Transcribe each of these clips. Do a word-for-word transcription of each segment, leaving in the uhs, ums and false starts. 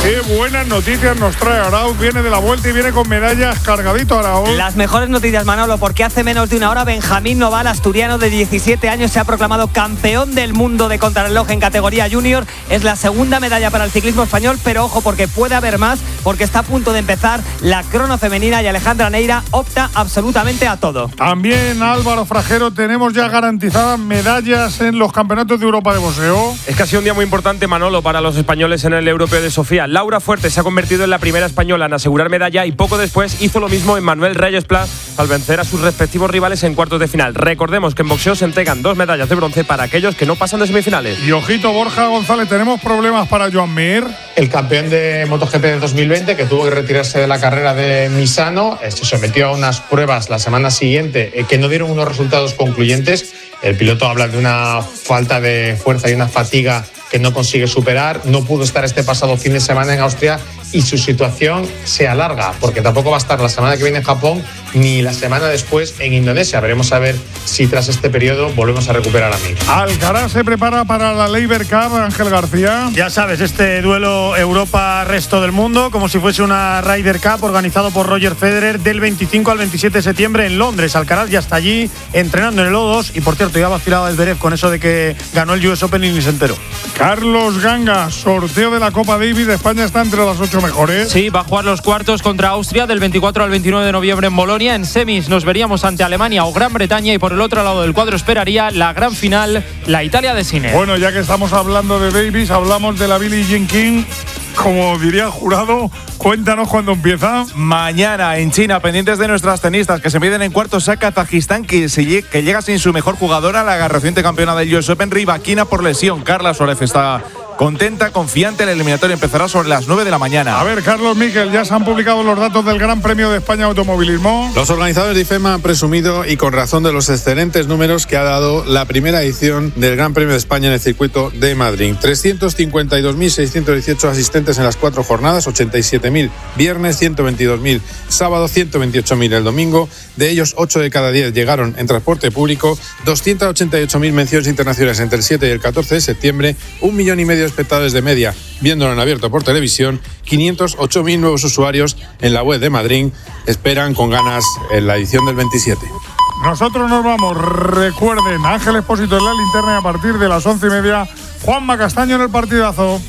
Qué buenas noticias nos trae Arauz. Viene de la vuelta y viene con medallas cargadito, Arauz. Las mejores noticias, Manolo, porque hace menos de una hora Benjamín Noval, asturiano de diecisiete años, se ha proclamado campeón del mundo de contrarreloj en categoría junior. Es la segunda medalla para el ciclismo español, pero ojo, porque puede haber más, porque está a punto de empezar la crono femenina y Alejandra Neira opta absolutamente a todo. También, Álvaro Frajero, tenemos ya garantizadas medallas en los campeonatos de Europa de boxeo. Es que ha sido un día muy importante, Manolo, para los españoles en el Europeo de Sofía. Laura Fuerte se ha convertido en la primera española en asegurar medalla y poco después hizo lo mismo en Manuel Reyes Pla al vencer a sus respectivos rivales en cuartos de final. Recordemos que en boxeo se entregan dos medallas de bronce para aquellos que no pasan de semifinales. Y ojito, Borja González, tenemos problemas para Joan Mir. El campeón de MotoGP de dos mil veinte, que tuvo que retirarse de la carrera de Misano, se sometió a unas pruebas la semana siguiente que no dieron unos resultados concluyentes. El piloto habla de una falta de fuerza y una fatiga que no consigue superar. No pudo estar este pasado fin de semana en Austria y su situación se alarga, porque tampoco va a estar la semana que viene en Japón ni la semana después en Indonesia. Veremos a ver si tras este periodo volvemos a recuperar a Mir. Alcaraz se prepara para la Laver Cup, Ángel García. Ya sabes, este duelo Europa-Resto del Mundo, como si fuese una Ryder Cup organizado por Roger Federer del veinticinco al veintisiete de septiembre en Londres. Alcaraz ya está allí entrenando en el O dos y, por cierto, ya vacilaba el Zverev con eso de que ganó el U S Open y ni se enteró. Carlos Ganga, sorteo de la Copa Davis. España está entre las ocho mejores. Sí, va a jugar los cuartos contra Austria del veinticuatro al veintinueve de noviembre en Bolonia. En semis nos veríamos ante Alemania o Gran Bretaña y por el otro lado del cuadro esperaría la gran final, la Italia de Sinner. Bueno, ya que estamos hablando de Davis, hablamos de la Billie Jean King. Como diría el jurado, cuéntanos cuándo empieza. Mañana en China, pendientes de nuestras tenistas que se miden en cuartos a Kazajistán, que, se, que llega sin su mejor jugadora, la reciente campeona del U S Open, Rybakina, por lesión. Carla Suárez está contenta, confiante. El eliminatorio empezará sobre las nueve de la mañana. A ver, Carlos Miquel, ya se han publicado los datos del Gran Premio de España de Automovilismo. Los organizadores de I F E M A han presumido, y con razón, de los excelentes números que ha dado la primera edición del Gran Premio de España en el circuito de Madrid. trescientos cincuenta y dos mil seiscientos dieciocho asistentes en las cuatro jornadas, ochenta y siete mil viernes, ciento veintidós mil sábado, ciento veintiocho mil el domingo. De ellos, ocho de cada diez llegaron en transporte público, doscientos ochenta y ocho mil menciones internacionales entre el siete y el catorce de septiembre, un millón y medio de espectadores de media viéndolo en abierto por televisión, quinientos ocho mil nuevos usuarios en la web de Madrid esperan con ganas en la edición del veintisiete. Nosotros nos vamos. Recuerden, Ángel Expósito en la linterna y a partir de las once y media, Juanma Castaño en el partidazo.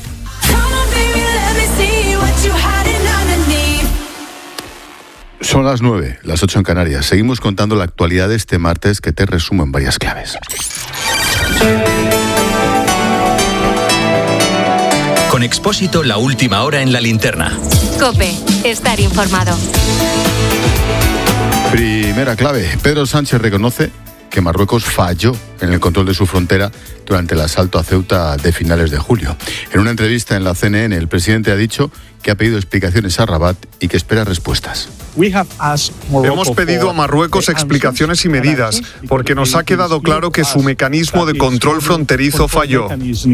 Son las nueve, las ocho en Canarias. Seguimos contando la actualidad de este martes, que te resumo en varias claves. Con Expósito, la última hora en la linterna. COPE, estar informado. Primera clave. Pedro Sánchez reconoce que Marruecos falló en el control de su frontera durante el asalto a Ceuta de finales de julio. En una entrevista en la C N N, el presidente ha dicho que ha pedido explicaciones a Rabat y que espera respuestas. Hemos pedido a Marruecos explicaciones y medidas, porque nos ha quedado claro que su mecanismo de control fronterizo falló.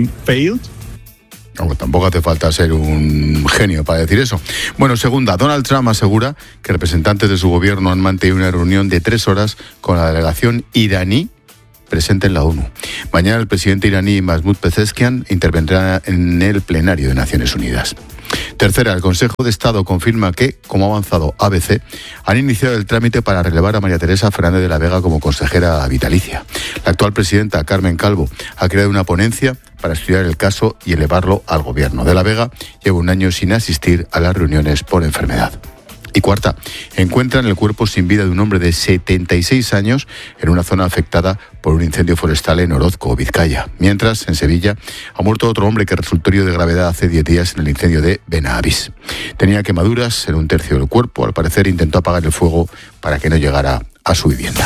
No, tampoco hace falta ser un genio para decir eso. Bueno, segunda, Donald Trump asegura que representantes de su gobierno han mantenido una reunión de tres horas con la delegación iraní presente en la ONU. Mañana el presidente iraní Mahmoud Pezeshkian intervendrá en el plenario de Naciones Unidas. Tercera, el Consejo de Estado confirma que, como ha avanzado A B C, han iniciado el trámite para relevar a María Teresa Fernández de la Vega como consejera vitalicia. La actual presidenta, Carmen Calvo, ha creado una ponencia para estudiar el caso y elevarlo al gobierno. De la Vega lleva un año sin asistir a las reuniones por enfermedad. Y cuarta, encuentran el cuerpo sin vida de un hombre de setenta y seis años en una zona afectada por un incendio forestal en Orozco, Vizcaya. Mientras, en Sevilla, ha muerto otro hombre que resultó herido de gravedad hace diez días en el incendio de Benavís. Tenía quemaduras en un tercio del cuerpo. Al parecer intentó apagar el fuego para que no llegara a su vivienda.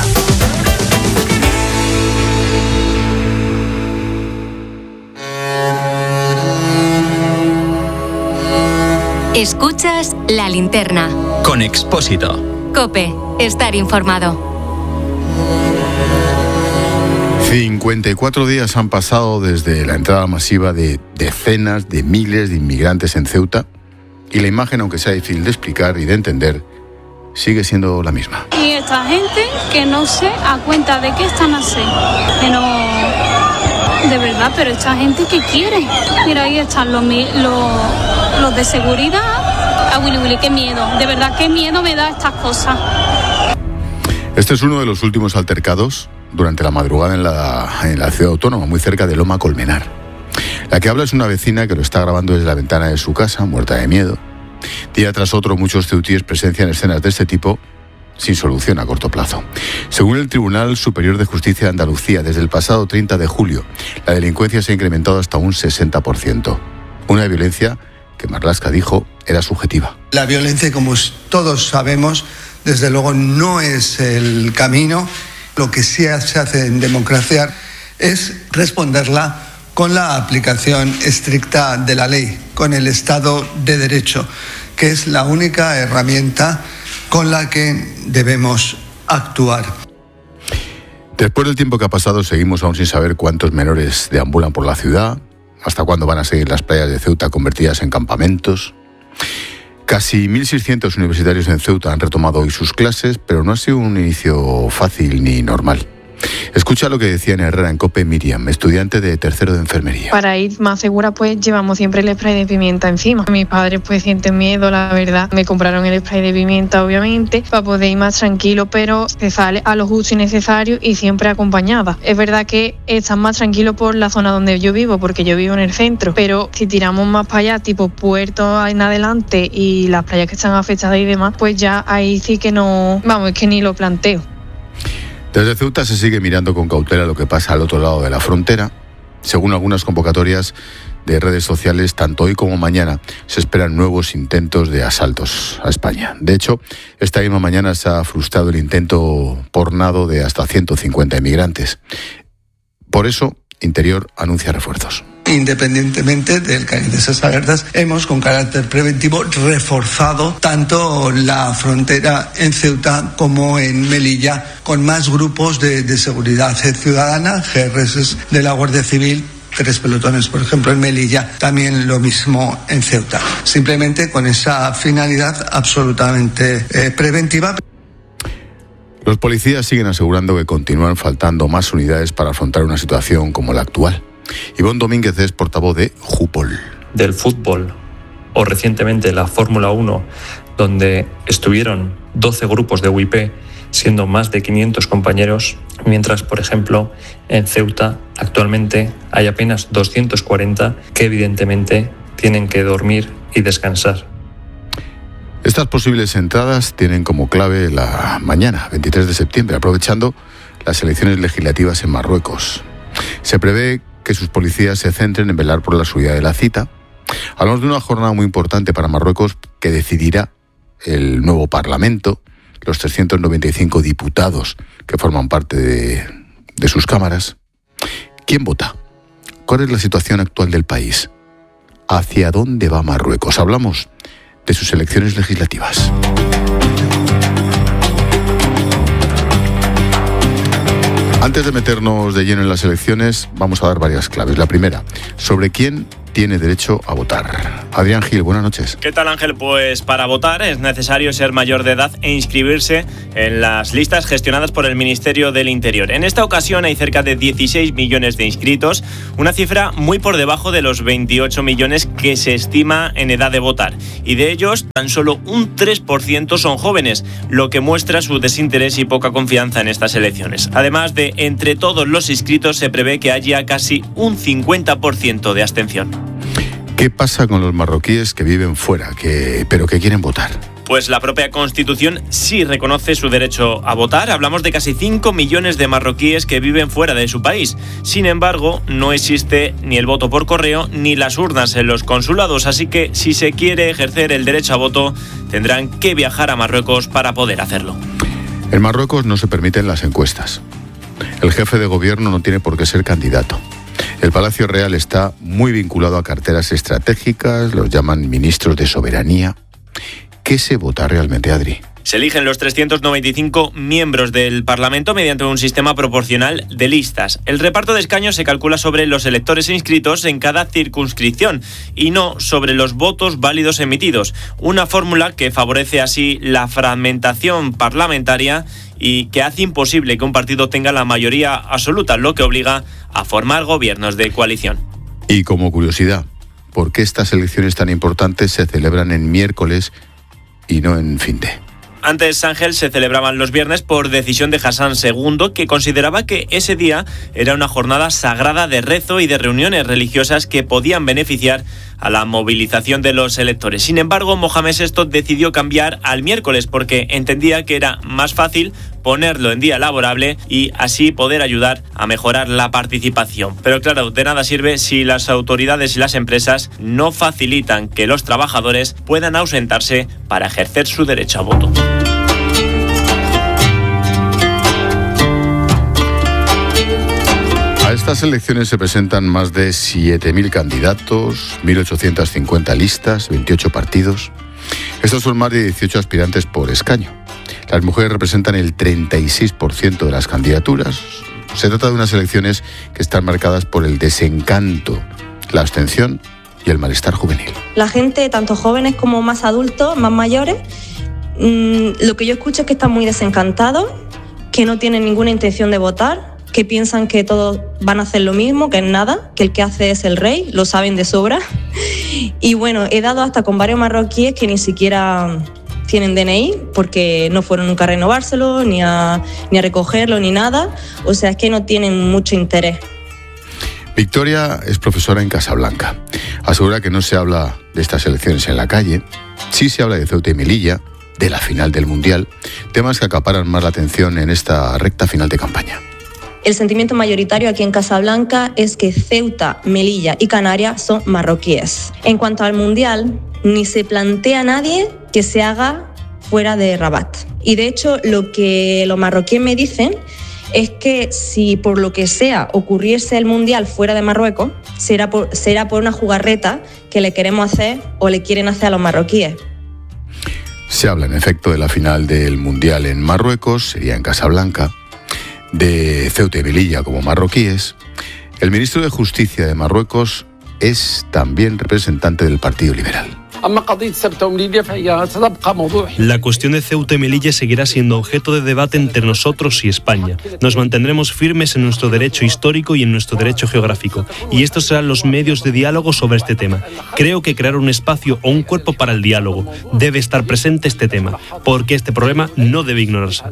Escuchas La Linterna. Con Expósito. COPE, estar informado. cincuenta y cuatro días han pasado desde la entrada masiva de decenas de miles de inmigrantes en Ceuta y la imagen, aunque sea difícil de explicar y de entender, sigue siendo la misma. Y esta gente que no se da cuenta de qué están haciendo, que no... De verdad, pero esta gente que quiere. Mira, ahí están los, los, los de seguridad. A Willy Willy, qué miedo, de verdad, qué miedo me da estas cosas. Este es uno de los últimos altercados durante la madrugada en la, en la ciudad autónoma, muy cerca de Loma Colmenar. La que habla es una vecina que lo está grabando desde la ventana de su casa, muerta de miedo. Día tras otro, muchos ceutíes presencian escenas de este tipo sin solución a corto plazo. Según el Tribunal Superior de Justicia de Andalucía, desde el pasado treinta de julio, la delincuencia se ha incrementado hasta un sesenta por ciento. Una violencia que Marlaska dijo era subjetiva. La violencia, como todos sabemos, desde luego no es el camino. Lo que sí se hace en democracia es responderla con la aplicación estricta de la ley, con el Estado de Derecho, que es la única herramienta con la que debemos actuar. Después del tiempo que ha pasado, seguimos aún sin saber cuántos menores deambulan por la ciudad, hasta cuándo van a seguir las playas de Ceuta convertidas en campamentos. Casi mil seiscientos universitarios en Ceuta han retomado hoy sus clases, pero no ha sido un inicio fácil ni normal. Escucha lo que decía en Herrera en COPE Miriam, estudiante de tercero de enfermería. Para ir más segura, pues llevamos siempre el spray de pimienta encima. Mis padres pues sienten miedo, la verdad. Me compraron el spray de pimienta, obviamente, para poder ir más tranquilo, pero se sale a lo justo y necesario y siempre acompañada. Es verdad que están más tranquilos por la zona donde yo vivo, porque yo vivo en el centro, pero si tiramos más para allá, tipo Puerto en adelante y las playas que están afectadas y demás, pues ya ahí sí que no, vamos, es que ni lo planteo. Desde Ceuta se sigue mirando con cautela lo que pasa al otro lado de la frontera. Según algunas convocatorias de redes sociales, tanto hoy como mañana se esperan nuevos intentos de asaltos a España. De hecho, esta misma mañana se ha frustrado el intento por nado de hasta ciento cincuenta inmigrantes. Por eso, Interior anuncia refuerzos. Independientemente del cariz de esas alertas, hemos con carácter preventivo reforzado tanto la frontera en Ceuta como en Melilla con más grupos de, de seguridad ciudadana, G R S de la Guardia Civil, tres pelotones, por ejemplo, en Melilla, también lo mismo en Ceuta. Simplemente con esa finalidad absolutamente eh, preventiva. Los policías siguen asegurando que continúan faltando más unidades para afrontar una situación como la actual. Ivonne Domínguez es portavoz de Jupol. Del fútbol o recientemente la Fórmula uno, donde estuvieron doce grupos de U I P, siendo más de quinientos compañeros, mientras, por ejemplo, en Ceuta actualmente hay apenas doscientos cuarenta que evidentemente tienen que dormir y descansar. Estas posibles entradas tienen como clave la mañana, veintitrés de septiembre, aprovechando las elecciones legislativas en Marruecos. Se prevé que sus policías se centren en velar por la seguridad de la cita. Hablamos de una jornada muy importante para Marruecos que decidirá el nuevo Parlamento, los trescientos noventa y cinco diputados que forman parte de, de sus cámaras. ¿Quién vota? ¿Cuál es la situación actual del país? ¿Hacia dónde va Marruecos? Hablamos de sus elecciones legislativas. Antes de meternos de lleno en las elecciones, vamos a dar varias claves. La primera, sobre quién tiene derecho a votar. Adrián Gil, buenas noches. ¿Qué tal, Ángel? Pues para votar es necesario ser mayor de edad e inscribirse en las listas gestionadas por el Ministerio del Interior. En esta ocasión hay cerca de dieciséis millones de inscritos, una cifra muy por debajo de los veintiocho millones que se estima en edad de votar. Y de ellos, tan solo un tres por ciento son jóvenes, lo que muestra su desinterés y poca confianza en estas elecciones. Además de entre todos los inscritos, se prevé que haya casi un cincuenta por ciento de abstención. ¿Qué pasa con los marroquíes que viven fuera, que, pero que quieren votar? Pues la propia Constitución sí reconoce su derecho a votar. Hablamos de casi cinco millones de marroquíes que viven fuera de su país. Sin embargo, no existe ni el voto por correo ni las urnas en los consulados, así que si se quiere ejercer el derecho a voto, tendrán que viajar a Marruecos para poder hacerlo. En Marruecos no se permiten las encuestas. El jefe de gobierno no tiene por qué ser candidato. El Palacio Real está muy vinculado a carteras estratégicas, los llaman ministros de soberanía. ¿Qué se vota realmente, Adri? Se eligen los trescientos noventa y cinco miembros del Parlamento mediante un sistema proporcional de listas. El reparto de escaños se calcula sobre los electores inscritos en cada circunscripción y no sobre los votos válidos emitidos. Una fórmula que favorece así la fragmentación parlamentaria y que hace imposible que un partido tenga la mayoría absoluta, lo que obliga a formar gobiernos de coalición. Y como curiosidad, por qué estas elecciones tan importantes se celebran en miércoles y no en fin de. Antes, Ángel, se celebraban los viernes por decisión de Hassan segundo, que consideraba que ese día era una jornada sagrada de rezo y de reuniones religiosas que podían beneficiar a la movilización de los electores. Sin embargo, Mohamed sexto decidió cambiar al miércoles porque entendía que era más fácil ponerlo en día laborable y así poder ayudar a mejorar la participación. Pero claro, de nada sirve si las autoridades y las empresas no facilitan que los trabajadores puedan ausentarse para ejercer su derecho a voto. A estas elecciones se presentan más de siete mil candidatos, mil ochocientas cincuenta listas, veintiocho partidos. Estos son más de dieciocho aspirantes por escaño. Las mujeres representan el treinta y seis por ciento de las candidaturas. Se trata de unas elecciones que están marcadas por el desencanto, la abstención y el malestar juvenil. La gente, tanto jóvenes como más adultos, más mayores, mmm, lo que yo escucho es que están muy desencantados, que no tienen ninguna intención de votar, que piensan que todos van a hacer lo mismo, que es nada, que el que hace es el rey, lo saben de sobra. Y bueno, he dado hasta con varios marroquíes que ni siquiera tienen D N I, porque no fueron nunca a renovárselo, ni a, ni a recogerlo, ni nada. O sea, es que no tienen mucho interés. Victoria es profesora en Casablanca. Asegura que no se habla de estas elecciones en la calle, sí se habla de Ceuta y Melilla, de la final del Mundial, temas que acaparan más la atención en esta recta final de campaña. El sentimiento mayoritario aquí en Casablanca es que Ceuta, Melilla y Canarias son marroquíes. En cuanto al Mundial, ni se plantea nadie que se haga fuera de Rabat. Y de hecho, lo que los marroquíes me dicen es que si por lo que sea ocurriese el Mundial fuera de Marruecos, será por, será por una jugarreta que le queremos hacer o le quieren hacer a los marroquíes. Se habla en efecto de la final del Mundial en Marruecos, sería en Casablanca, de Ceuta y Melilla como marroquíes. El ministro de Justicia de Marruecos es también representante del Partido Liberal. La cuestión de Ceuta y Melilla seguirá siendo objeto de debate entre nosotros y España. Nos mantendremos firmes en nuestro derecho histórico y en nuestro derecho geográfico. Y estos serán los medios de diálogo sobre este tema. Creo que crear un espacio o un cuerpo para el diálogo debe estar presente este tema, porque este problema no debe ignorarse.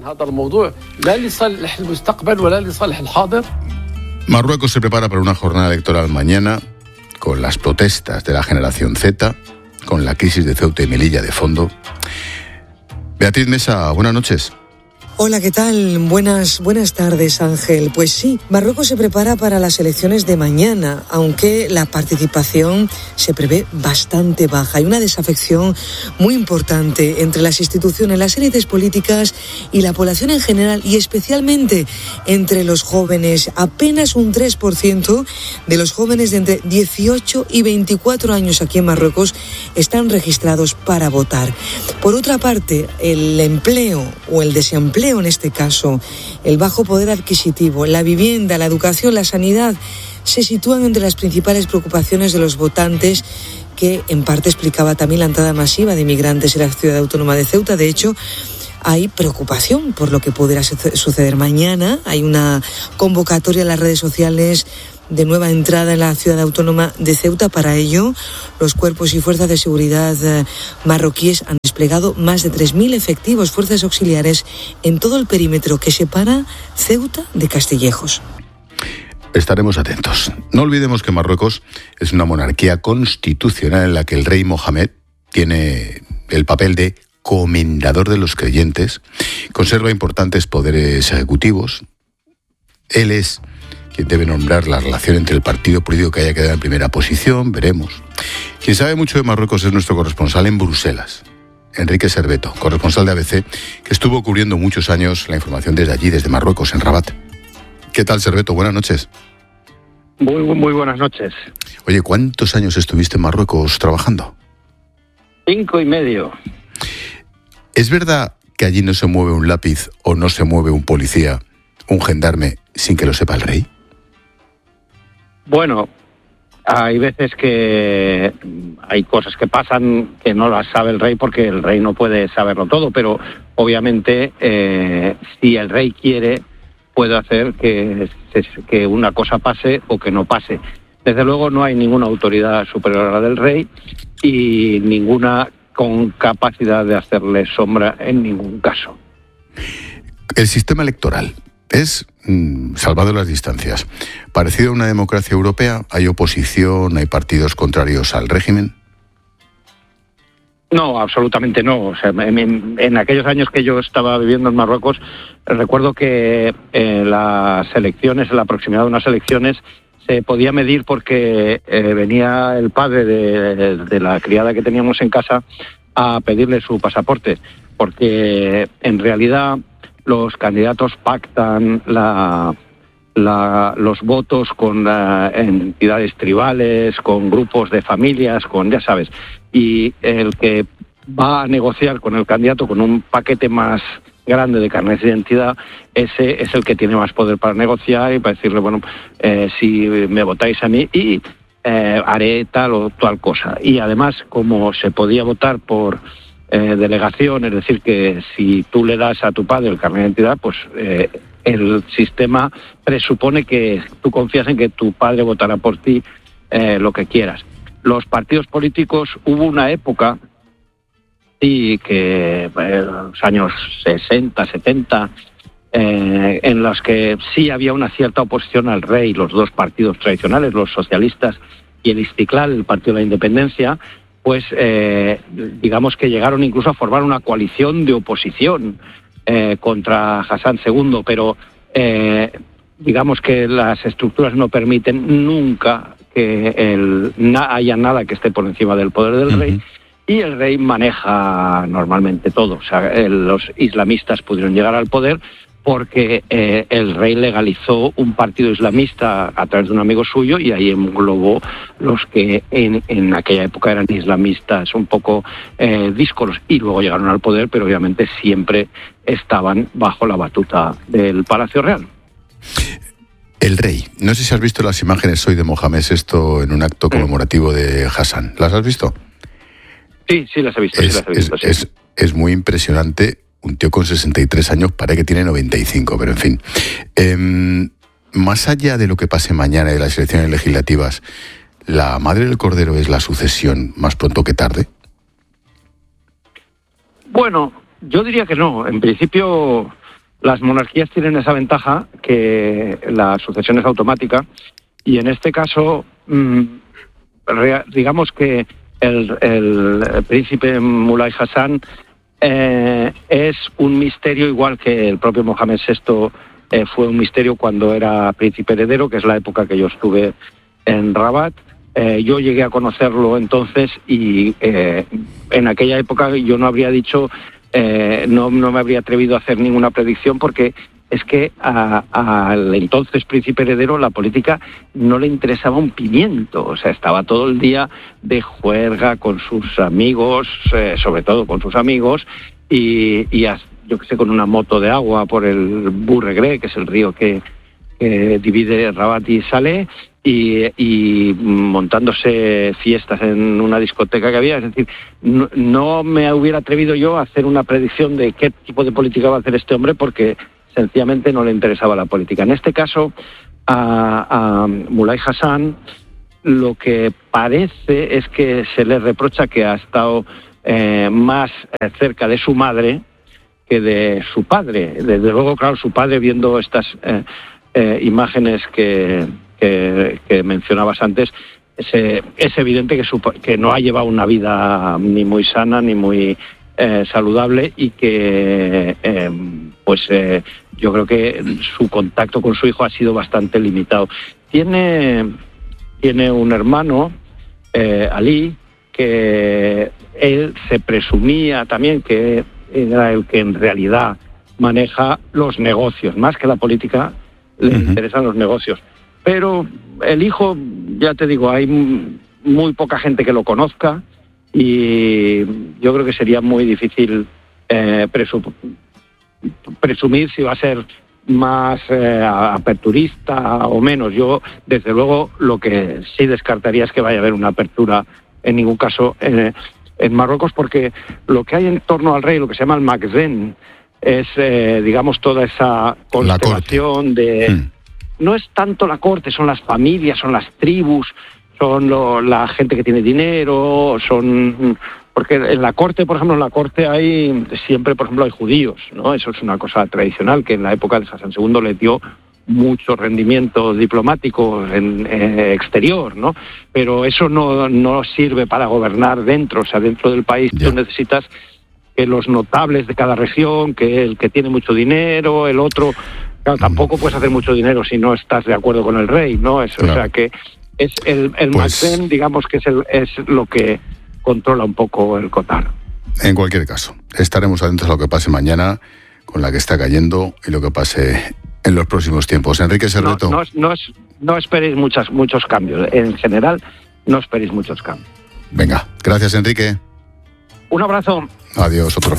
Marruecos se prepara para una jornada electoral mañana con las protestas de la generación Z, con la crisis de Ceuta y Melilla de fondo. Beatriz Mesa, buenas noches. Hola, ¿qué tal? Buenas, buenas tardes, Ángel. Pues sí, Marruecos se prepara para las elecciones de mañana, aunque la participación se prevé bastante baja. Hay una desafección muy importante entre las instituciones, las élites políticas y la población en general, y especialmente entre los jóvenes. Apenas un tres por ciento de los jóvenes de entre dieciocho y veinticuatro años aquí en Marruecos están registrados para votar. Por otra parte, el empleo o el desempleo, en este caso, el bajo poder adquisitivo, la vivienda, la educación, la sanidad, se sitúan entre las principales preocupaciones de los votantes, que en parte explicaba también la entrada masiva de inmigrantes en la ciudad autónoma de Ceuta. De hecho, hay preocupación por lo que pudiera suceder mañana. Hay una convocatoria en las redes sociales de nueva entrada en la ciudad autónoma de Ceuta. Para ello, los cuerpos y fuerzas de seguridad marroquíes han desplegado más de tres mil efectivos, fuerzas auxiliares, en todo el perímetro que separa Ceuta de Castillejos. Estaremos atentos. No olvidemos que Marruecos es una monarquía constitucional en la que el rey Mohamed tiene el papel de comendador de los creyentes, conserva importantes poderes ejecutivos. Él es quien debe nombrar la relación entre el partido político que haya quedado en primera posición, veremos. Quien sabe mucho de Marruecos es nuestro corresponsal en Bruselas, Enrique Serveto, corresponsal de A B C, que estuvo cubriendo muchos años la información desde allí, desde Marruecos, en Rabat. ¿Qué tal, Serveto? Buenas noches. Muy, muy buenas noches. Oye, ¿cuántos años estuviste en Marruecos trabajando? Cinco y medio. ¿Es verdad que allí no se mueve un lápiz o no se mueve un policía, un gendarme, sin que lo sepa el rey? Bueno, hay veces que hay cosas que pasan que no las sabe el rey porque el rey no puede saberlo todo, pero obviamente eh, si el rey quiere puede hacer que, que una cosa pase o que no pase. Desde luego no hay ninguna autoridad superior a la del rey y ninguna con capacidad de hacerle sombra en ningún caso. El sistema electoral es, mmm, salvado las distancias, parecido a una democracia europea. ¿Hay oposición, hay partidos contrarios al régimen? No, absolutamente no. O sea, en, en aquellos años que yo estaba viviendo en Marruecos, recuerdo que eh, las elecciones, en la proximidad de unas elecciones, se podía medir porque eh, venía el padre de, de la criada que teníamos en casa a pedirle su pasaporte, porque en realidad los candidatos pactan la, la, los votos con uh, entidades tribales, con grupos de familias, con, ya sabes, y el que va a negociar con el candidato con un paquete más grande de carnet de identidad, ese es el que tiene más poder para negociar y para decirle, bueno, eh, si me votáis a mí y eh, haré tal o tal cosa. Y además, como se podía votar por eh, delegación, es decir, que si tú le das a tu padre el carnet de identidad, pues eh, el sistema presupone que tú confías en que tu padre votará por ti eh, lo que quieras. Los partidos políticos, hubo una época y que en eh, los años sesenta, setenta, eh, en los que sí había una cierta oposición al rey, los dos partidos tradicionales, los socialistas y el Istiklal, el Partido de la Independencia, pues eh, digamos que llegaron incluso a formar una coalición de oposición eh, contra Hassan segundo, pero eh, digamos que las estructuras no permiten nunca que el, na, haya nada que esté por encima del poder del uh-huh. rey. Y el rey maneja normalmente todo. O sea, el, los islamistas pudieron llegar al poder porque eh, el rey legalizó un partido islamista a través de un amigo suyo y ahí englobó los que en, en aquella época eran islamistas un poco eh, díscolos y luego llegaron al poder, pero obviamente siempre estaban bajo la batuta del Palacio Real. El rey. No sé si has visto las imágenes hoy de Mohamed sexto en un acto conmemorativo de Hassan. ¿Las has visto? Sí, sí las he visto. Es, sí las he visto es, sí. es, es muy impresionante. Un tío con sesenta y tres años, parece que tiene noventa y cinco, pero en fin. Eh, más allá de lo que pase mañana de las elecciones legislativas, ¿la Madre del Cordero es la sucesión más pronto que tarde? Bueno, yo diría que no. En principio, las monarquías tienen esa ventaja que la sucesión es automática y en este caso, mmm, rea, digamos que el, el, el príncipe Mulay Hassan eh, es un misterio igual que el propio Mohamed sexto eh, fue un misterio cuando era príncipe heredero, que es la época que yo estuve en Rabat. Eh, yo llegué a conocerlo entonces y eh, en aquella época yo no habría dicho, eh, no, no me habría atrevido a hacer ninguna predicción porque es que al entonces príncipe heredero la política no le interesaba un pimiento, o sea, estaba todo el día de juerga con sus amigos, eh, sobre todo con sus amigos, y, y yo qué sé, con una moto de agua por el Bourregré, que es el río que, que divide Rabat y Salé, y, y montándose fiestas en una discoteca que había. Es decir, no, no me hubiera atrevido yo a hacer una predicción de qué tipo de política va a hacer este hombre porque sencillamente no le interesaba la política. En este caso, a, a Mulay Hassan lo que parece es que se le reprocha que ha estado eh, más cerca de su madre que de su padre. Desde luego, claro, su padre, viendo estas eh, eh, imágenes que, que, que mencionabas antes, es, es evidente que, su, que no ha llevado una vida ni muy sana ni muy eh, saludable y que eh, pues eh, yo creo que su contacto con su hijo ha sido bastante limitado. Tiene, tiene un hermano, eh, Ali, que él se presumía también que era el que en realidad maneja los negocios, más que la política, le uh-huh. interesan los negocios. Pero el hijo, ya te digo, hay muy poca gente que lo conozca y yo creo que sería muy difícil eh, presup- presumir si va a ser más eh, aperturista o menos. Yo, desde luego, lo que sí descartaría es que vaya a haber una apertura en ningún caso eh, en Marruecos, porque lo que hay en torno al rey, lo que se llama el Magzen, es, eh, digamos, toda esa constelación de, no es tanto la corte, son las familias, son las tribus, son lo, la gente que tiene dinero, son... Porque en la corte, por ejemplo, en la corte hay siempre, por ejemplo, hay judíos, ¿no? Eso es una cosa tradicional que en la época de Hassan segundo le dio mucho rendimiento diplomático en eh, exterior, ¿no? Pero eso no, no sirve para gobernar dentro, o sea, dentro del país yeah. tú necesitas que los notables de cada región, que el que tiene mucho dinero, el otro... Claro, tampoco puedes hacer mucho dinero si no estás de acuerdo con el rey, ¿no? Es, claro. O sea, que es el, el pues, Macron, digamos que es, el, es lo que controla un poco el Qatar. En cualquier caso, estaremos atentos a lo que pase mañana con la que está cayendo y lo que pase en los próximos tiempos. Enrique Serreto. No, no, no, es, no esperéis muchas, muchos cambios. En general, no esperéis muchos cambios. Venga, gracias, Enrique. Un abrazo. Adiós, otro.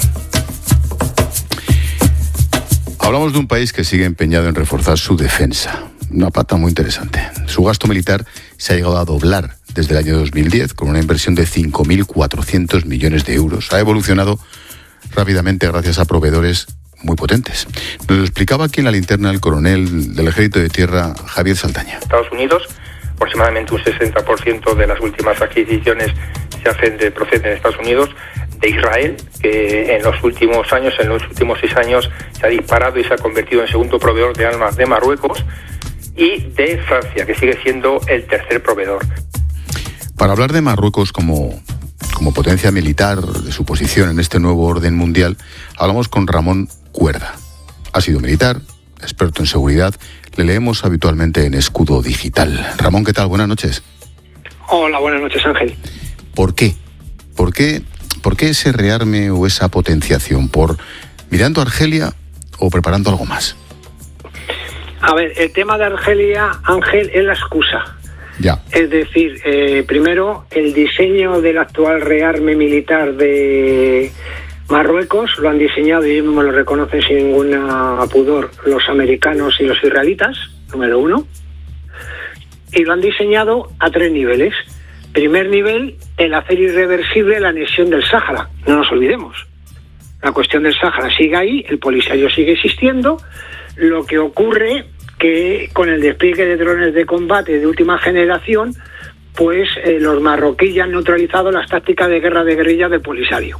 Hablamos de un país que sigue empeñado en reforzar su defensa. Una pata muy interesante. Su gasto militar se ha llegado a doblar desde el año dos mil diez con una inversión de cinco mil cuatrocientos millones de euros. Ha evolucionado rápidamente gracias a proveedores muy potentes. Nos lo explicaba aquí en la linterna el coronel del Ejército de Tierra, Javier Saldaña. Estados Unidos, aproximadamente un sesenta por ciento de las últimas adquisiciones se hacen de, proceden de Estados Unidos, de Israel, que en los últimos años, en los últimos seis años, se ha disparado y se ha convertido en segundo proveedor de armas de Marruecos, y de Francia, que sigue siendo el tercer proveedor. Para hablar de Marruecos como, como potencia militar, de su posición en este nuevo orden mundial, hablamos con Ramón Cuerda. Ha sido militar, experto en seguridad, le leemos habitualmente en Escudo Digital. Ramón, ¿qué tal? Buenas noches. Hola, buenas noches, Ángel. ¿Por qué? ¿Por qué, por qué ese rearme o esa potenciación? ¿Por mirando a Argelia o preparando algo más? A ver, el tema de Argelia, Ángel, es la excusa. Ya. Es decir, eh, primero, el diseño del actual rearme militar de Marruecos lo han diseñado, y ellos mismos lo reconocen sin ningún pudor, los americanos y los israelitas, número uno. Y lo han diseñado a tres niveles. Primer nivel, el hacer irreversible la anexión del Sáhara. No nos olvidemos. La cuestión del Sáhara sigue ahí, el Polisario sigue existiendo. Lo que ocurre que con el despliegue de drones de combate de última generación, pues eh, los marroquíes han neutralizado las tácticas de guerra de guerrilla del Polisario.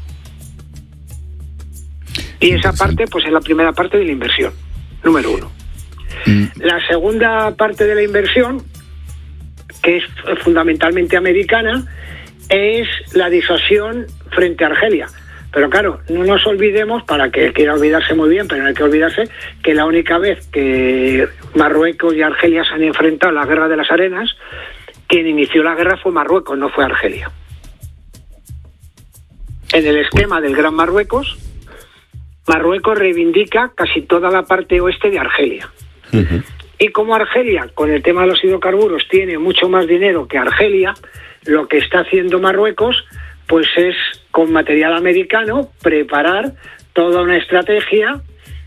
Y esa parte, pues es la primera parte de la inversión, número uno. La segunda parte de la inversión, que es fundamentalmente americana, es la disuasión frente a Argelia. Pero claro, no nos olvidemos, para que quiera olvidarse muy bien, pero no hay que olvidarse, que la única vez que Marruecos y Argelia se han enfrentado en la Guerra de las Arenas, quien inició la guerra fue Marruecos, no fue Argelia. En el esquema del Gran Marruecos, Marruecos reivindica casi toda la parte oeste de Argelia. Uh-huh. Y como Argelia, con el tema de los hidrocarburos, tiene mucho más dinero que Argelia, lo que está haciendo Marruecos pues es, con material americano, preparar toda una estrategia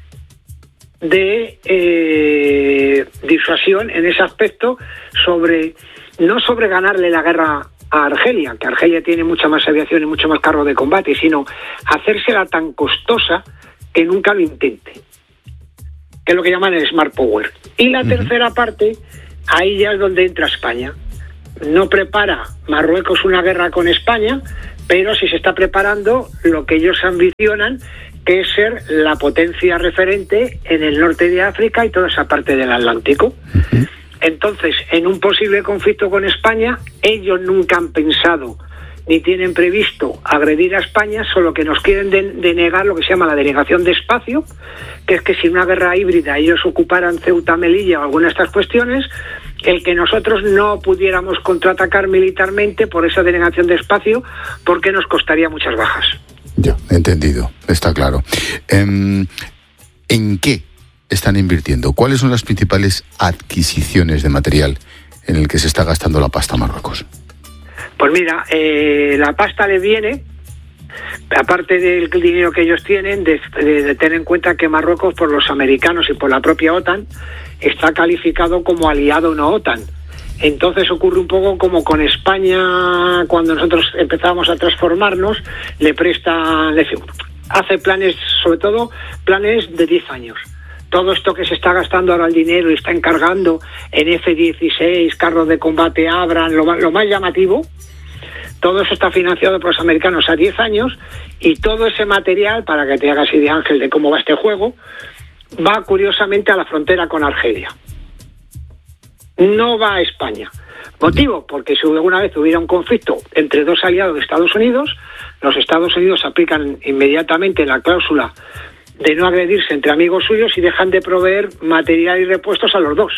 de eh, disuasión en ese aspecto, sobre no sobre ganarle la guerra a Argelia, que Argelia tiene mucha más aviación y mucho más carro de combate, sino hacérsela tan costosa que nunca lo intente, que es lo que llaman el Smart Power. Y la uh-huh. tercera parte, ahí ya es donde entra España. No prepara Marruecos una guerra con España, pero sí se está preparando lo que ellos ambicionan, que es ser la potencia referente en el norte de África y toda esa parte del Atlántico. Uh-huh. Entonces, en un posible conflicto con España, ellos nunca han pensado ni tienen previsto agredir a España, solo que nos quieren de- denegar lo que se llama la denegación de espacio, que es que si una guerra híbrida ellos ocuparan Ceuta, Melilla o alguna de estas cuestiones, el que nosotros no pudiéramos contraatacar militarmente por esa denegación de espacio, porque nos costaría muchas bajas. Ya, entendido, está claro. ¿En, ¿En qué están invirtiendo? ¿Cuáles son las principales adquisiciones de material en el que se está gastando la pasta a Marruecos? Pues mira, eh, la pasta le viene, aparte del dinero que ellos tienen, de, de, de tener en cuenta que Marruecos, por los americanos y por la propia OTAN, está calificado como aliado no OTAN. Entonces ocurre un poco como con España, cuando nosotros empezamos a transformarnos, le presta, le hace planes, sobre todo planes de diez años. todo esto que se está gastando ahora el dinero y está encargando en F dieciséis, carros de combate Abrams, lo, lo más llamativo, todo eso está financiado por los americanos a diez años y todo ese material, para que te hagas idea, Ángel, de cómo va este juego, va curiosamente a la frontera con Argelia. No va a España. ¿Motivo? Porque si alguna vez hubiera un conflicto entre dos aliados de Estados Unidos, los Estados Unidos aplican inmediatamente la cláusula de no agredirse entre amigos suyos y dejan de proveer material y repuestos a los dos.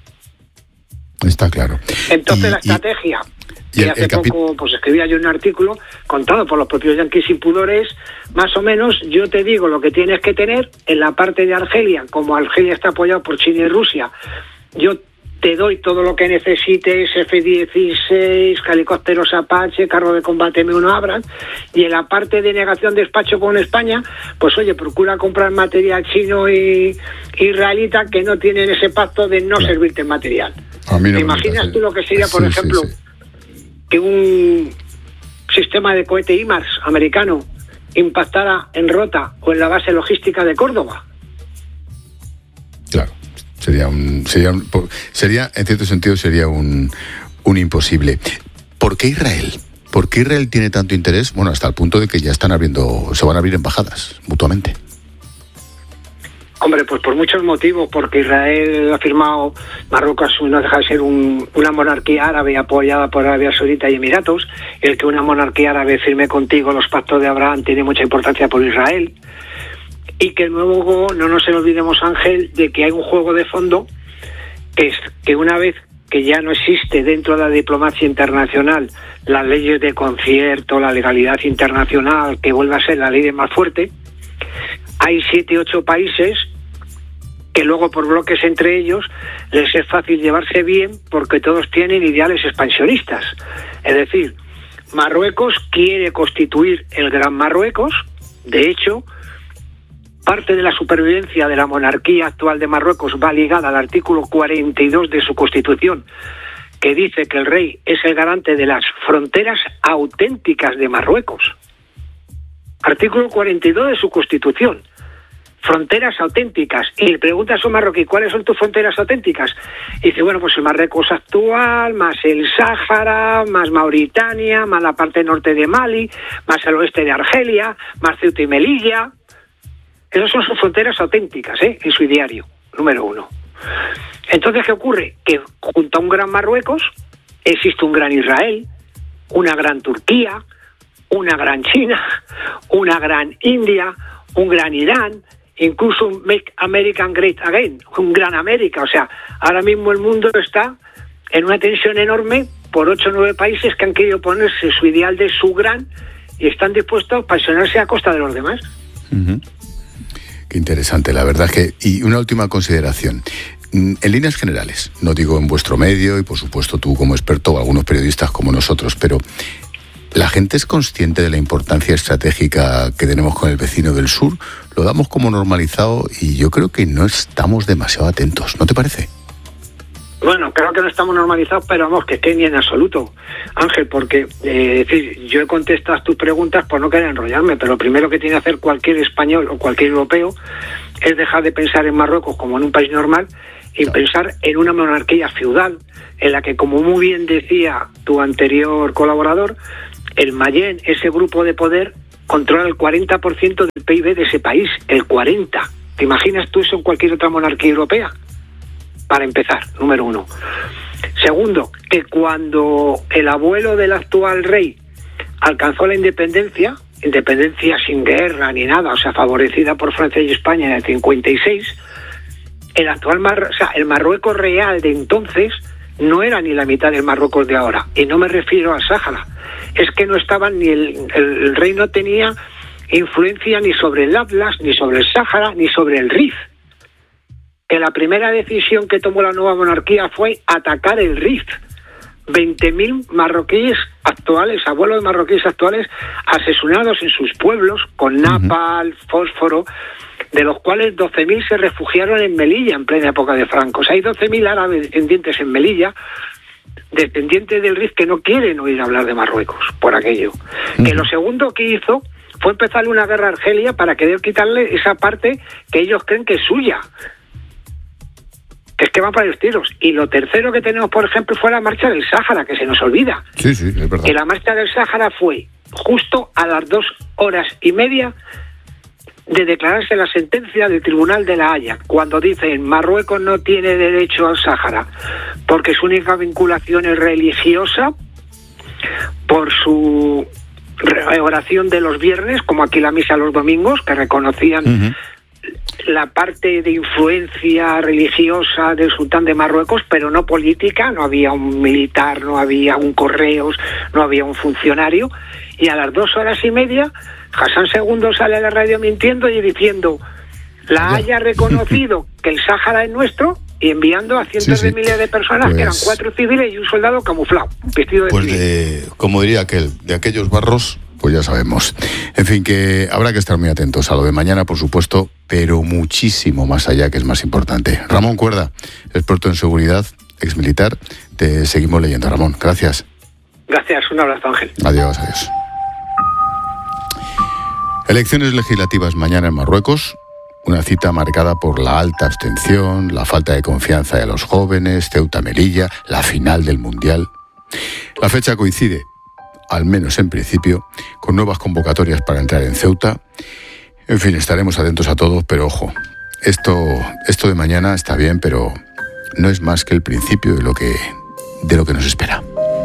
Está claro. Entonces y, la estrategia, y, y que hace capi- poco pues escribía yo un artículo contado por los propios yanquis sin pudores, más o menos yo te digo lo que tienes que tener en la parte de Argelia, como Argelia está apoyado por China y Rusia, yo te doy todo lo que necesites, F dieciséis, helicópteros Apache, carro de combate eme uno Abrams, y en la parte de negación de despacho con España, pues oye, procura comprar material chino y israelita que no tienen ese pacto de no claro. servirte en material. A mí no ¿Te imaginas tú lo que sería, por sí, ejemplo, sí, sí. que un sistema de cohete I MARS americano impactara en Rota o en la base logística de Córdoba? Claro. Sería un, sería un, sería, en cierto sentido, sería un, un imposible. ¿Por qué Israel? ¿Por qué Israel tiene tanto interés? Bueno, hasta el punto de que ya están abriendo, se van a abrir embajadas mutuamente. Hombre, pues por muchos motivos, porque Israel ha firmado, Marruecos no deja de ser un, una monarquía árabe apoyada por Arabia Saudita y Emiratos. El que una monarquía árabe firme contigo los pactos de Abraham tiene mucha importancia por Israel. Y que luego no nos olvidemos, Ángel, de que hay un juego de fondo que es que una vez que ya no existe dentro de la diplomacia internacional las leyes de concierto, la legalidad internacional, que vuelve a ser la ley de más fuerte, hay siete, ocho países que luego por bloques entre ellos les es fácil llevarse bien porque todos tienen ideales expansionistas. Es decir, Marruecos quiere constituir el Gran Marruecos. De hecho, parte de la supervivencia de la monarquía actual de Marruecos va ligada al artículo cuarenta y dos de su constitución, que dice que el rey es el garante de las fronteras auténticas de Marruecos. Artículo cuarenta y dos de su constitución. Fronteras auténticas. Y le preguntas a un marroquí, ¿cuáles son tus fronteras auténticas? Y dice, bueno, pues el Marruecos actual, más el Sáhara, más Mauritania, más la parte norte de Mali, más el oeste de Argelia, más Ceuta y Melilla. Esas son sus fronteras auténticas, ¿eh? En su diario, número uno. Entonces, ¿qué ocurre? Que junto a un gran Marruecos existe un gran Israel, una gran Turquía, una gran China, una gran India, un gran Irán, incluso un Make American Great Again, un gran América. O sea, ahora mismo el mundo está en una tensión enorme por ocho o nueve países que han querido ponerse su ideal de su gran y están dispuestos a apasionarse a costa de los demás. Uh-huh. Qué interesante, la verdad es que... Y una última consideración. En líneas generales, no digo en vuestro medio y por supuesto tú como experto o algunos periodistas como nosotros, pero ¿la gente es consciente de la importancia estratégica que tenemos con el vecino del sur? Lo damos como normalizado y yo creo que no estamos demasiado atentos, ¿no te parece? Bueno, creo que no estamos normalizados, pero vamos, que esté ni en absoluto, Ángel, porque eh, decir, yo he contestado tus preguntas por no querer enrollarme, pero lo primero que tiene que hacer cualquier español o cualquier europeo es dejar de pensar en Marruecos como en un país normal y claro. pensar en una monarquía feudal, en la que, como muy bien decía tu anterior colaborador, el Mayén, ese grupo de poder, controla el cuarenta por ciento del P I B de ese país, el cuarenta por ciento. ¿Te imaginas tú eso en cualquier otra monarquía europea? Para empezar, número uno. Segundo, que cuando el abuelo del actual rey alcanzó la independencia, independencia sin guerra ni nada, o sea, favorecida por Francia y España en el cincuenta y seis, el actual Mar- o sea, el Marruecos real de entonces no era ni la mitad del Marruecos de ahora, y no me refiero al Sáhara, es que no estaban ni el, el, el rey no tenía influencia ni sobre el Atlas, ni sobre el Sáhara, ni sobre el Rif. Que la primera decisión que tomó la nueva monarquía fue atacar el Rif. veinte mil marroquíes actuales, abuelos de marroquíes actuales, asesinados en sus pueblos con napalm, fósforo, de los cuales doce mil se refugiaron en Melilla en plena época de Franco. O sea, hay doce mil árabes descendientes en Melilla, descendientes del Rif, que no quieren oír hablar de Marruecos por aquello. Uh-huh. Que lo segundo que hizo fue empezarle una guerra a Argelia para querer quitarle esa parte que ellos creen que es suya. Es que van para los tiros. Y lo tercero que tenemos, por ejemplo, fue la marcha del Sáhara, que se nos olvida. Sí, sí, es verdad. Que la marcha del Sáhara fue justo a las dos horas y media de declararse la sentencia del Tribunal de la Haya, cuando dicen Marruecos no tiene derecho al Sáhara porque su única vinculación es religiosa por su oración de los viernes, como aquí la misa los domingos, que reconocían uh-huh. la parte de influencia religiosa del sultán de Marruecos, pero no política. No había un militar, no había un correos, no había un funcionario. Y a las dos horas y media, Hassan segundo sale a la radio mintiendo y diciendo la Haya reconocido que el Sáhara es nuestro, y enviando a cientos sí, sí. de miles de personas, pues, que eran cuatro civiles y un soldado camuflado, vestido de pues civil. De, como diría aquel, de aquellos barros, pues ya sabemos. En fin, que habrá que estar muy atentos a lo de mañana, por supuesto, pero muchísimo más allá, que es más importante. Ramón Cuerda, experto en seguridad, exmilitar, te seguimos leyendo. Ramón, gracias. Gracias, un abrazo, Ángel. Adiós, adiós. Elecciones legislativas mañana en Marruecos. Una cita marcada por la alta abstención, la falta de confianza de los jóvenes, Ceuta-Melilla, la final del Mundial. La fecha coincide, al menos en principio, con nuevas convocatorias para entrar en Ceuta. En fin, estaremos atentos a todo, pero ojo, esto, esto de mañana está bien, pero no es más que el principio de lo que, de lo que nos espera.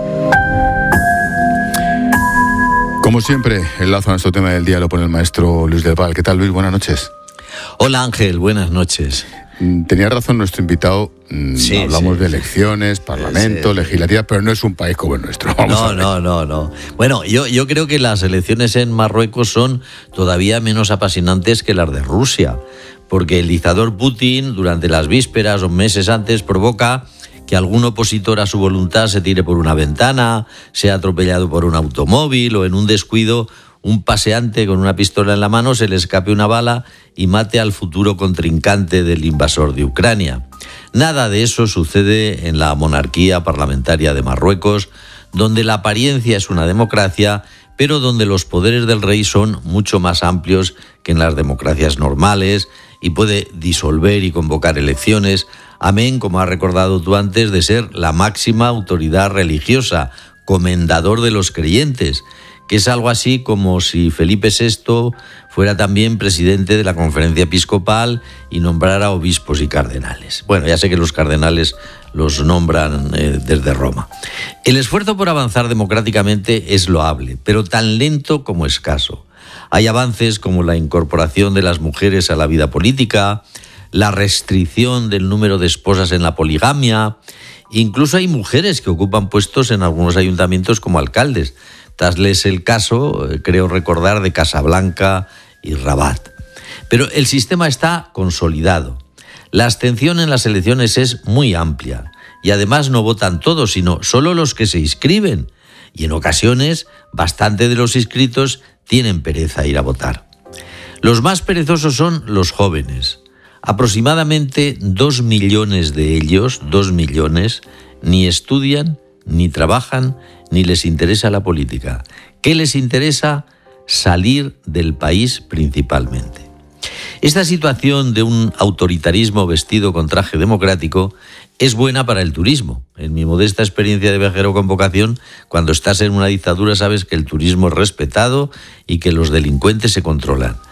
Como siempre, el lazo a nuestro tema del día lo pone el maestro Luis del Val. ¿Qué tal, Luis? Buenas noches. Hola, Ángel, buenas noches. Tenía razón nuestro invitado, sí, hablamos sí, de elecciones, parlamento, sí, legislativas, pero no es un país como el nuestro. Vamos no, a ver. no, no, no. Bueno, yo, yo creo que las elecciones en Marruecos son todavía menos apasionantes que las de Rusia, porque el dictador Putin, durante las vísperas o meses antes, provoca que algún opositor a su voluntad se tire por una ventana, sea atropellado por un automóvil o en un descuido un paseante con una pistola en la mano se le escape una bala y mate al futuro contrincante del invasor de Ucrania. Nada de eso sucede en la monarquía parlamentaria de Marruecos, donde la apariencia es una democracia, pero donde los poderes del rey son mucho más amplios que en las democracias normales y puede disolver y convocar elecciones, amén, como has recordado tú antes, de ser la máxima autoridad religiosa, comendador de los creyentes, que es algo así como si Felipe sexto fuera también presidente de la Conferencia Episcopal y nombrara obispos y cardenales. Bueno, ya sé que los cardenales los nombran eh, desde Roma. El esfuerzo por avanzar democráticamente es loable, pero tan lento como escaso. Hay avances como la incorporación de las mujeres a la vida política, la restricción del número de esposas en la poligamia. Incluso hay mujeres que ocupan puestos en algunos ayuntamientos como alcaldes. Tasles el caso, creo recordar, de Casablanca y Rabat. Pero el sistema está consolidado. La abstención en las elecciones es muy amplia y además no votan todos, sino solo los que se inscriben. Y en ocasiones, bastante de los inscritos tienen pereza a ir a votar. Los más perezosos son los jóvenes. Aproximadamente dos millones de ellos, dos millones, ni estudian, ni trabajan, ni les interesa la política. ¿Qué les interesa? Salir del país principalmente. Esta situación de un autoritarismo vestido con traje democrático es buena para el turismo. En mi modesta experiencia de viajero con vocación, cuando estás en una dictadura sabes que el turismo es respetado y que los delincuentes se controlan.